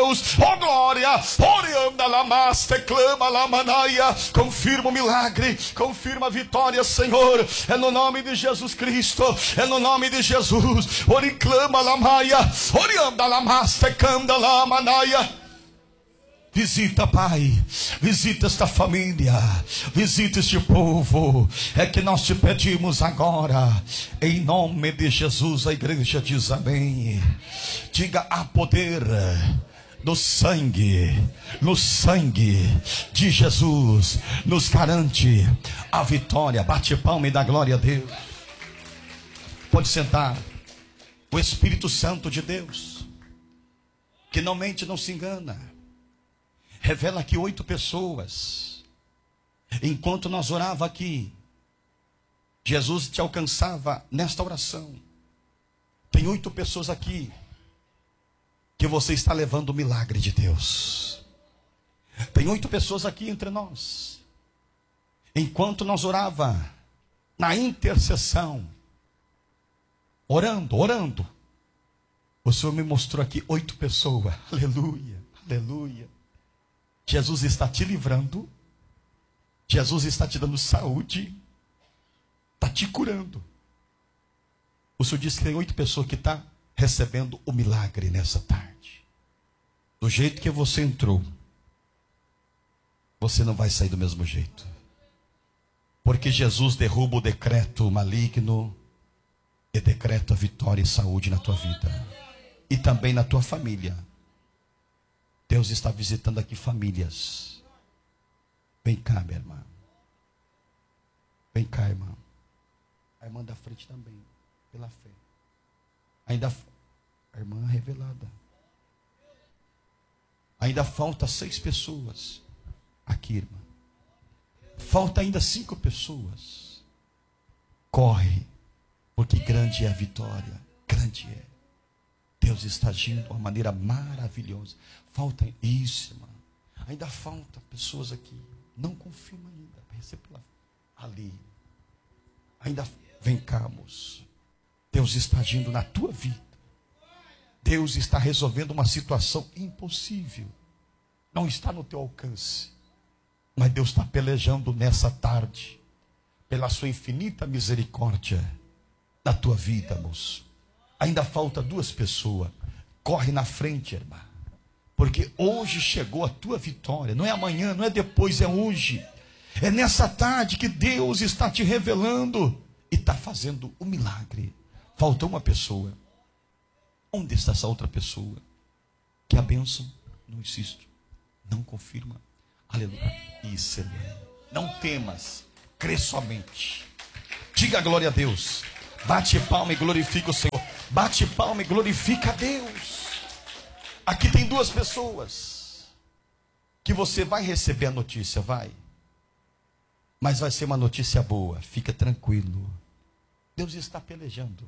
Deus. Oh glória. Orianda lamaste, clama lamanaia. Confirma o milagre, confirma a vitória, Senhor. É no nome de Jesus Cristo, é no nome de Jesus. Oriclama lamaia, orianda lamaste, canda lamanaia. Visita, Pai, visita esta família, visita este povo. É que nós te pedimos agora, em nome de Jesus. A igreja diz amém. Diga: há poder no sangue de Jesus, nos garante a vitória. Bate palma e dá glória a Deus. Pode sentar. O Espírito Santo de Deus, que não mente, não se engana, revela que 8 pessoas, enquanto nós orava aqui, Jesus te alcançava nesta oração. Tem 8 pessoas aqui que você está levando o milagre de Deus. Tem 8 pessoas aqui entre nós. Enquanto nós orava na intercessão, orando, o Senhor me mostrou aqui 8 pessoas. Aleluia, aleluia. Jesus está te livrando, Jesus está te dando saúde, está te curando. O Senhor disse que tem 8 pessoas que estão recebendo o milagre nessa tarde. Do jeito que você entrou, você não vai sair do mesmo jeito. Porque Jesus derruba o decreto maligno e decreta vitória e saúde na tua vida e também na tua família. Deus está visitando aqui famílias. Vem cá, minha irmã. Vem cá, irmã. A irmã da frente também, pela fé. Ainda a irmã revelada. Ainda falta 6 pessoas aqui, irmã. Falta ainda 5 pessoas. Corre, porque grande é a vitória. Grande é. Deus está agindo de uma maneira maravilhosa. Falta isso, irmã. Ainda falta pessoas aqui. Não confirma ainda. Recebe ali. Ainda vem cá, moço. Deus está agindo na tua vida. Deus está resolvendo uma situação impossível. Não está no teu alcance. Mas Deus está pelejando nessa tarde, pela sua infinita misericórdia, na tua vida, moço. Ainda falta 2 pessoas. Corre na frente, irmã. Porque hoje chegou a tua vitória. Não é amanhã, não é depois, é hoje. É nessa tarde que Deus está te revelando e está fazendo o milagre. Faltou uma pessoa. Onde está essa outra pessoa? Que a bênção, não insisto, não confirma. Aleluia. Isso, irmã. Não temas, crê somente. Diga glória a Deus. Bate palma e glorifica o Senhor. Bate palma e glorifica a Deus. Aqui tem 2 pessoas que você vai receber a notícia, vai. Mas vai ser uma notícia boa, fica tranquilo. Deus está pelejando.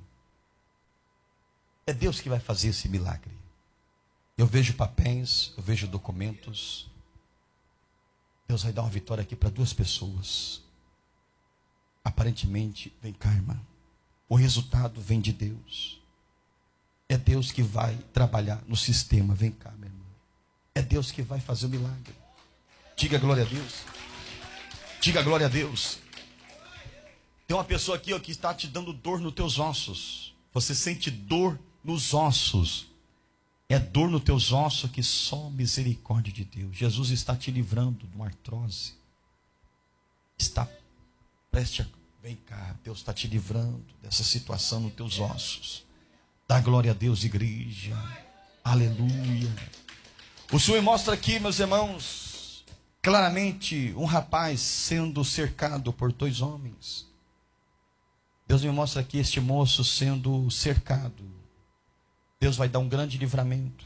É Deus que vai fazer esse milagre. Eu vejo papéis, eu vejo documentos. Deus vai dar uma vitória aqui para 2 pessoas. Aparentemente, vem cá, irmã. O resultado vem de Deus. É Deus que vai trabalhar no sistema. Vem cá, minha irmã. É Deus que vai fazer o milagre. Diga glória a Deus. Diga glória a Deus. Tem uma pessoa aqui, ó, que está te dando dor nos teus ossos. Você sente dor nos ossos. É dor nos teus ossos que só misericórdia de Deus. Jesus está te livrando de uma artrose. Está preste a... Vem cá, Deus está te livrando dessa situação nos teus ossos. Dá glória a Deus, igreja. Aleluia. O Senhor mostra aqui, meus irmãos, claramente um rapaz sendo cercado por 2 homens. Deus me mostra aqui este moço sendo cercado. Deus vai dar um grande livramento.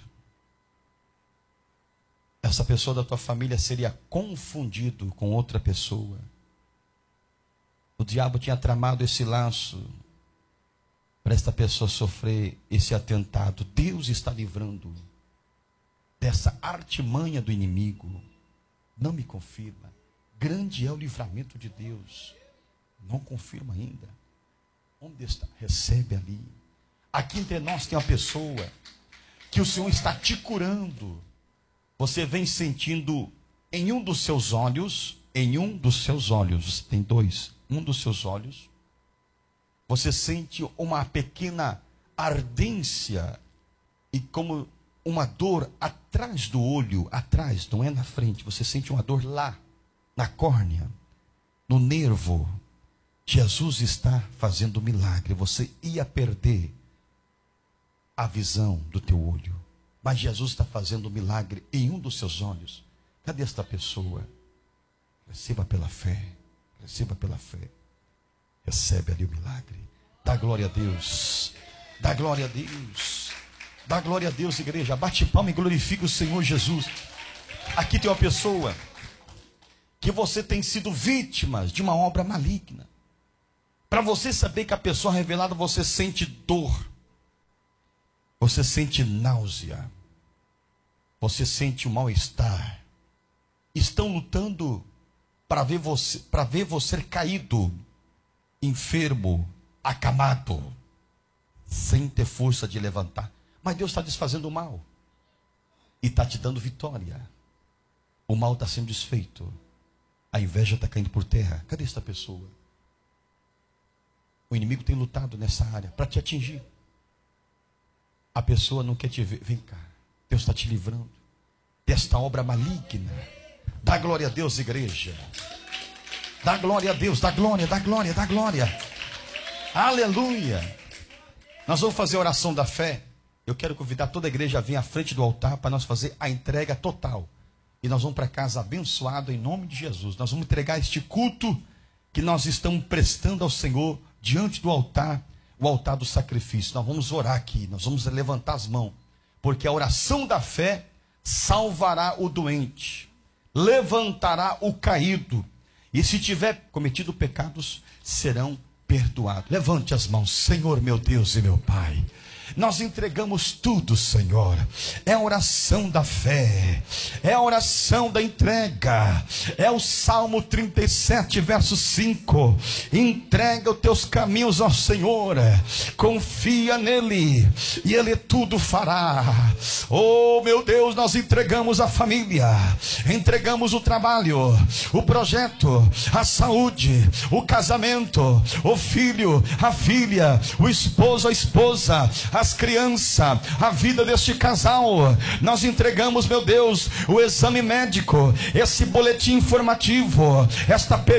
Essa pessoa da tua família seria confundido com outra pessoa. O diabo tinha tramado esse laço para esta pessoa sofrer esse atentado. Deus está livrando dessa artimanha do inimigo. Não me confirma. Grande é o livramento de Deus. Não confirma ainda. Onde está? Recebe ali. Aqui entre nós tem uma pessoa que o Senhor está te curando você vem sentindo em um dos seus olhos, você tem dois, um dos seus olhos, você sente uma pequena ardência e como uma dor atrás do olho, atrás, não é na frente, você sente uma dor lá, na córnea, no nervo. Jesus está fazendo um milagre. Você ia perder a visão do teu olho, mas Jesus está fazendo um milagre em um dos seus olhos. Cadê esta pessoa? Receba pela fé, receba pela fé. Recebe ali o milagre. Dá glória a Deus, dá glória a Deus, dá glória a Deus, igreja. Bate palma e glorifica o Senhor Jesus. Aqui tem uma pessoa que você tem sido vítima de uma obra maligna. Para você saber que a pessoa revelada, você sente dor, você sente náusea, você sente o mal-estar. Estão lutando para ver você caído, enfermo, acamado, sem ter força de levantar. Mas Deus está desfazendo o mal e está te dando vitória. O mal está sendo desfeito, a inveja está caindo por terra. Cadê esta pessoa? O inimigo tem lutado nessa área para te atingir. A pessoa não quer te ver. Vem cá, Deus está te livrando desta obra maligna. Dá glória a Deus, igreja. Dá glória a Deus, dá glória, dá glória, dá glória. Aleluia. Nós vamos fazer a oração da fé. Eu quero convidar toda a igreja a vir à frente do altar para nós fazer a entrega total. E nós vamos para casa abençoado em nome de Jesus. Nós vamos entregar este culto que nós estamos prestando ao Senhor diante do altar, o altar do sacrifício. Nós vamos orar aqui, nós vamos levantar as mãos, porque a oração da fé salvará o doente, levantará o caído, e se tiver cometido pecados, serão perdoados. Levante as mãos. Senhor meu Deus e meu Pai, nós entregamos tudo, Senhor. É a oração da fé, é a oração da entrega, é o Salmo 37, verso 5. Entrega os teus caminhos ao Senhor, confia nele e ele tudo fará. Oh meu Deus, nós entregamos a família, entregamos o trabalho, o projeto, a saúde, o casamento, o filho, a filha, o esposo, a esposa, as crianças, a vida deste casal. Nós entregamos, meu Deus, o exame médico, esse boletim informativo, esta